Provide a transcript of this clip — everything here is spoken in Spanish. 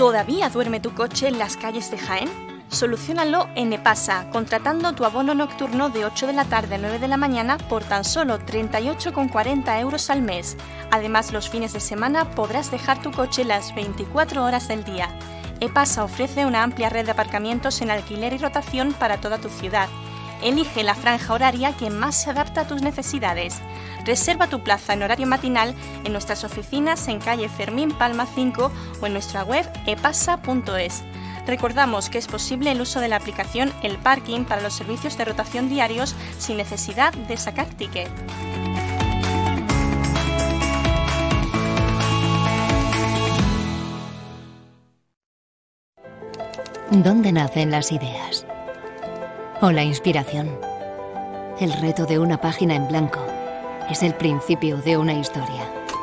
¿Todavía duerme tu coche en las calles de Jaén? Soluciónalo en Epasa, contratando tu abono nocturno de 8 de la tarde a 9 de la mañana por tan solo 38,40 euros al mes. Además, los fines de semana podrás dejar tu coche las 24 horas del día. Epasa ofrece una amplia red de aparcamientos en alquiler y rotación para toda tu ciudad. Elige la franja horaria que más se adapta a tus necesidades. Reserva tu plaza en horario matinal en nuestras oficinas en calle Fermín Palma 5 o en nuestra web epasa.es. Recordamos que es posible el uso de la aplicación El Parking para los servicios de rotación diarios sin necesidad de sacar ticket. ¿Dónde nacen las ideas? ¿O la inspiración? El reto de una página en blanco es el principio de una historia.